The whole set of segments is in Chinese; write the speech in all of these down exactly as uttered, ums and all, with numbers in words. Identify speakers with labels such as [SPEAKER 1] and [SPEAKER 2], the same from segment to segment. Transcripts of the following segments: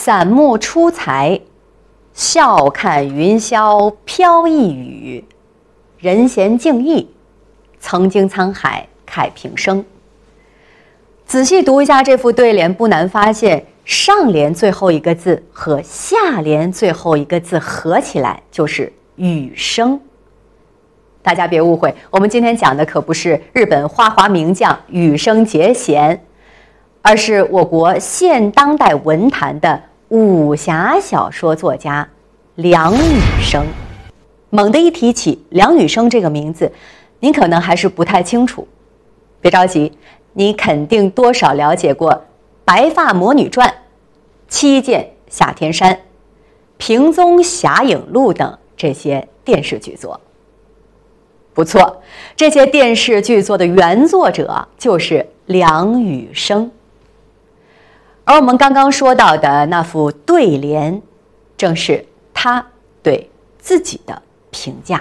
[SPEAKER 1] 散目出才，笑看云霄飘逸语，人闲静逸，曾经沧海慨平生。仔细读一下这副对联，不难发现上联最后一个字和下联最后一个字合起来就是羽生。大家别误会，我们今天讲的可不是日本花滑名将羽生结弦，而是我国现当代文坛的武侠小说作家梁羽生。猛地一提起梁羽生这个名字，您可能还是不太清楚。别着急，你肯定多少了解过《白发魔女传》《七剑下天山》《平宗侠影录》等这些电视剧作。不错，这些电视剧作的原作者就是梁羽生。而我们刚刚说到的那副对联，正是他对自己的评价。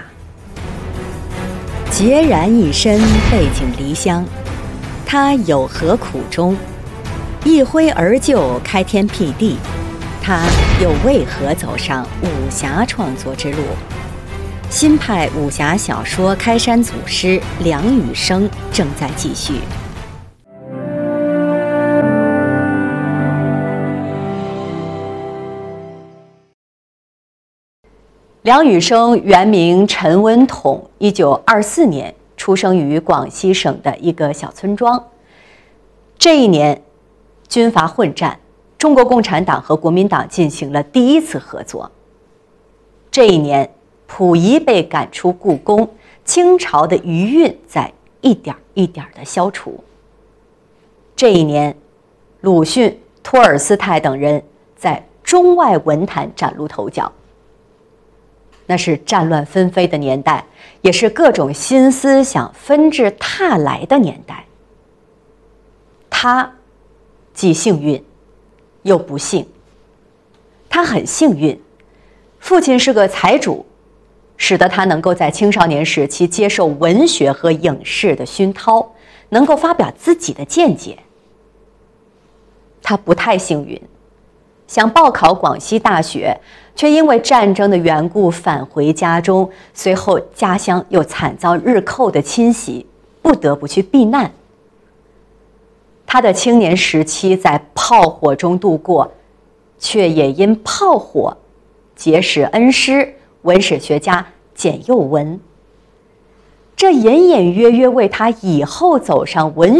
[SPEAKER 1] 孑然一身，背井离乡，他有何苦衷？一挥而就，开天辟地，他又为何走上武侠创作之路？新派武侠小说开山祖师梁羽生正在继续。梁羽生原名陈文统，一九二四年出生于广西省的一个小村庄。这一年，军阀混战，中国共产党和国民党进行了第一次合作。这一年，溥仪被赶出故宫，清朝的余韵在一点一点地消除。这一年，鲁迅、托尔斯泰等人在中外文坛崭露头角。那是战乱纷飞的年代，也是各种新思想纷至沓来的年代。他既幸运又不幸。他很幸运，父亲是个财主，使得他能够在青少年时期接受文学和影视的熏陶，能够发表自己的见解。他不太幸运，想报考广西大学，却因为战争的缘故返回家中，随后家乡又惨遭日寇的侵袭，不得不去避难。他的青年时期在炮火中度过，却也因炮火结识恩师文史学家简又文，这隐隐约约为他以后走上文